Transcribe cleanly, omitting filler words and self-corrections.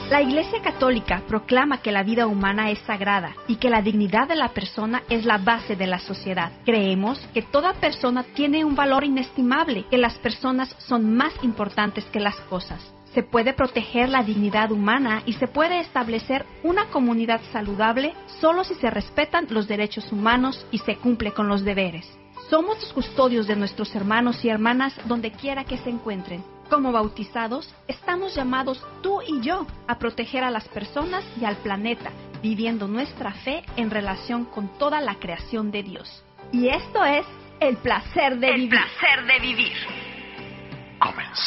La Iglesia Católica proclama que la vida humana es sagrada y que la dignidad de la persona es la base de la sociedad. Creemos que toda persona tiene un valor inestimable, que las personas son más importantes que las cosas. Se puede proteger la dignidad humana y se puede establecer una comunidad saludable solo si se respetan los derechos humanos y se cumple con los deberes. Somos los custodios de nuestros hermanos y hermanas donde quiera que se encuentren. Como bautizados, estamos llamados tú y yo a proteger a las personas y al planeta, viviendo nuestra fe en relación con toda la creación de Dios. Y esto es el placer de vivir. El placer de vivir.